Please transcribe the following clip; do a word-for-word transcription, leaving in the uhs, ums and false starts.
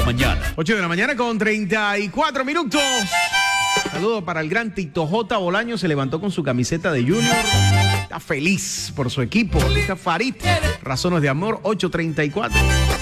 mañana. ocho de la mañana con treinta y cuatro minutos. Saludo para el gran Tito J. Bolaño. Se levantó con su camiseta de Junior. Está feliz por su equipo. Está Farid. Razones de amor, ocho treinta y cuatro.